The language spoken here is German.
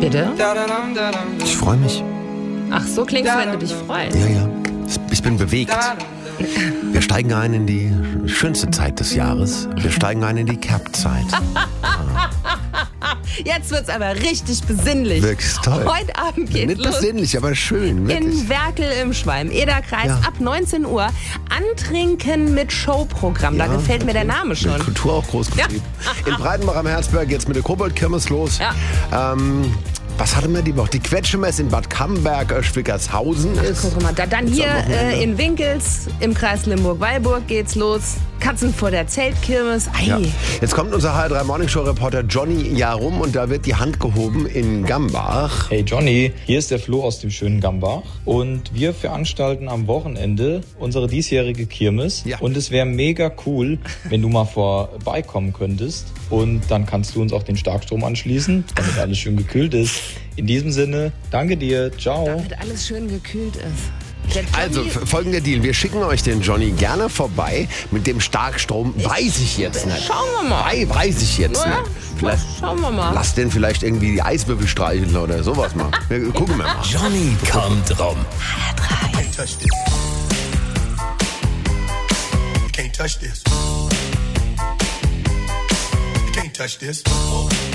Bitte? Ich freue mich. Ach, so klingst du, wenn du dich freust. Ja. Ich bin bewegt. Wir steigen ein in die schönste Zeit des Jahres. Wir steigen ein in die Kerbzeit. Jetzt wird's aber richtig besinnlich. Wirklich toll. Heute Abend geht's Nicht los. besinnlich, aber schön. Wirklich. In Werkel im Schwalm, Ederkreis, ab 19 Uhr. Antrinken mit Showprogramm. Da gefällt mir der Name schon. Mit Kultur auch groß geschrieben. In Breitenbach am Herzberg geht's mit der Koboldkirmes los. Ja. Was hatten wir die Woche? Die Quetschemesse in Bad Camberg, Schwickershausen ist. Guck mal, dann hier in Winkels im Kreis Limburg-Weilburg geht's los. Katzen vor der Zeltkirmes. Ei. Ja. Jetzt kommt unser HR3 Morningshow Reporter Johnny Jarum und da wird die Hand gehoben in Gambach. Hey Johnny, hier ist der Flo aus dem schönen Gambach und wir veranstalten am Wochenende unsere diesjährige Kirmes und es wäre mega cool, wenn du mal vorbeikommen könntest und dann kannst du uns auch den Starkstrom anschließen, damit alles schön gekühlt ist. In diesem Sinne, danke dir, ciao. Damit alles schön gekühlt ist. Also, folgender Deal. Wir schicken euch den Johnny gerne vorbei. Mit dem Starkstrom weiß ich jetzt nicht. Schauen wir mal. Weiß ich jetzt nicht. Vielleicht, schauen wir mal. Lass den vielleicht irgendwie die Eiswürfel streicheln oder sowas mal. Gucken wir mal. Johnny kommt rum. Can't touch this. You can't touch this. You can't touch this.